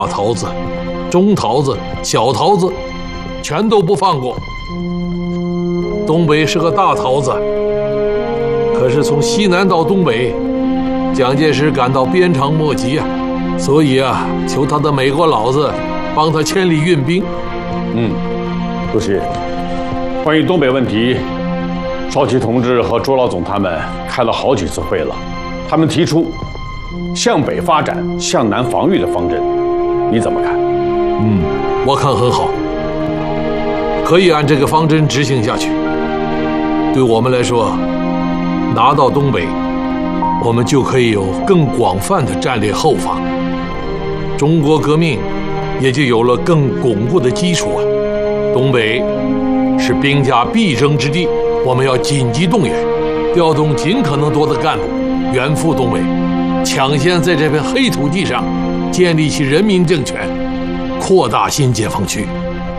大桃子、中桃子、小桃子，全都不放过。东北是个大桃子，可是从西南到东北，蒋介石感到鞭长莫及啊，所以啊，求他的美国老子帮他千里运兵。 主席，关于东北问题，少奇同志和朱老总他们开了好几次会了，他们提出向北发展、向南防御的方针，你怎么看？ 我看很好，可以按这个方针执行下去。对我们来说，拿到东北，我们就可以有更广泛的战略后方，中国革命也就有了更巩固的基础啊。东北是兵家必争之地，我们要紧急动员，调动尽可能多的干部远赴东北，抢先在这片黑土地上建立起人民政权，扩大新解放区。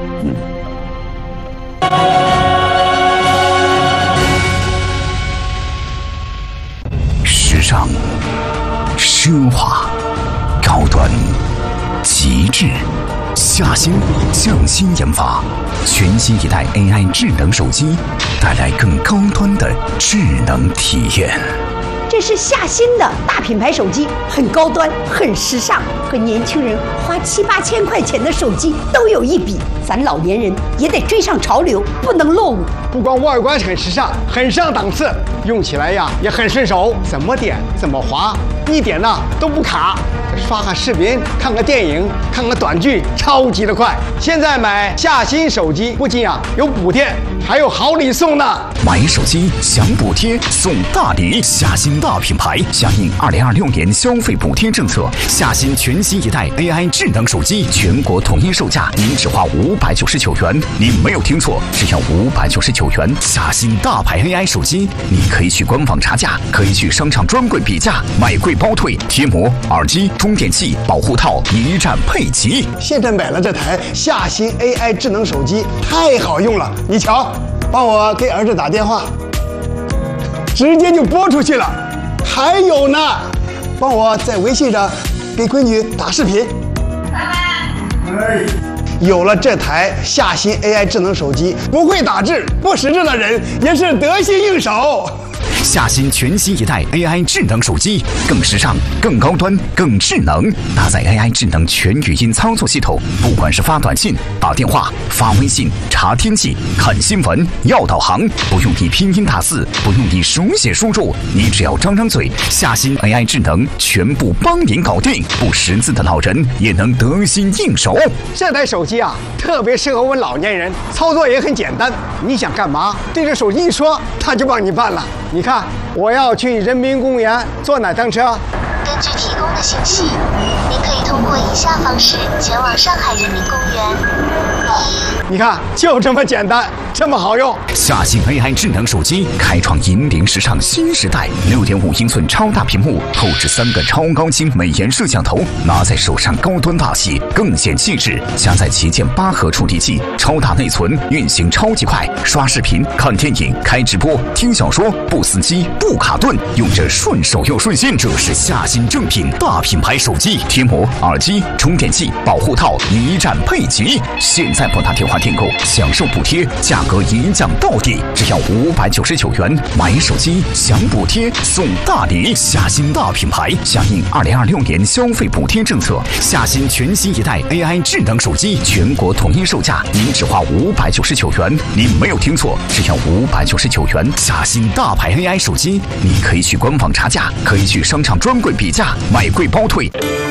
时尚、奢华、高端、极致。夏新匠心研发全新一代 AI 智能手机，带来更高端的智能体验。 这是夏新的大品牌手机，很高端，很时尚，和年轻人花7、8千块钱的手机都有一比。咱老年人也得追上潮流，不能落伍。 不光外观很时尚，很上档次，用起来呀也很顺手，怎么点怎么滑，一点呢都不卡。刷个视频，看个电影，看个短剧，超级的快。现在买夏新手机，不仅有补贴，还有好礼送呢。 买手机享补贴送大礼，夏新大品牌响应2026年消费补贴政策，夏新全新一代 AI 智能手机全国统一售价，您只花599元。您没有听错，只要599元。夏新大牌 AI 手机，你可以去官网查价，可以去商场专柜比价，买贵包退，贴膜、耳机、充电器、保护套一站配齐。 现在买了这台夏新 AI 智能手机，太好用了。你瞧，帮我给儿子打电话，直接就拨出去了。还有呢，帮我在微信上给闺女打视频。有了这台夏新 AI 智能手机，不会打字、不识字的人也是得心应手。 夏新全新一代 AI 智能手机，更时尚、更高端、更智能，搭载 AI 智能全语音操作系统，不管是发短信、打电话、发微信、查天气、看新闻、要导航，不用你拼音打字，不用你手写输入，你只要张张嘴，夏新 AI 智能全部帮您搞定，不识字的老人也能得心应手。 这台手机特别适合我们老年人，操作也很简单。你想干嘛，对着手机一说，它就帮你办了。你看，我要去人民公园坐哪趟车？ 根据提供的信息，您可以通过以下方式前往上海人民公园。 你看，就这么简单，这么好用。 夏新 AI 智能手机开创引领时尚新时代，6.5英寸超大屏幕，后置3个超高清美颜摄像头，拿在手上高端大气，更显气质。加载旗舰8核处理器，超大内存，运行超级快，刷视频、看电影、开直播、听小说，不死机、不卡顿，用着顺手又顺心。这是夏新正品大品牌手机，贴膜、耳机、充电器、保护套一站配齐。现在拨打电话订购，享受补贴，价格一降到底，只要599元。买手机享补贴送大礼，夏新大品牌响应2026年消费补贴政策，夏新全新一代 AI 智能手机全国统一售价，您只花599元。您没有听错，只要599元。夏新大牌 AI 手机，你可以去官网查价，可以去商场专柜比价，买贵包退。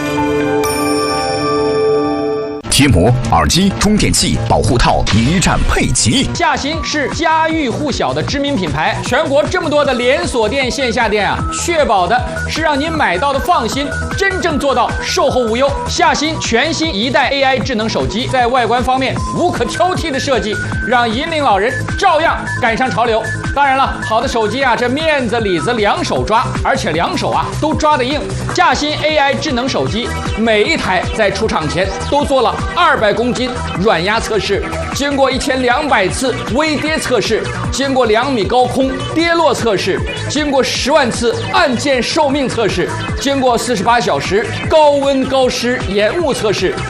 贴膜、耳机、充电器、保护套一站配齐。 夏新是家喻户晓的知名品牌，全国这么多的连锁店、线下店确保的是让您买到的放心，真正做到售后无忧。夏新全新一代 AI 智能手机，在外观方面无可挑剔的设计，让引领老人照样赶上潮流。当然了，好的手机这面子里子两手抓，而且两手都抓得硬。夏新 AI 智能手机每一台在出厂前都做了200公斤软压测试， 经过1200次微跌测试，经过2米高空跌落测试，经过10万次按键寿命测试，经过48小时高温高湿延误测试，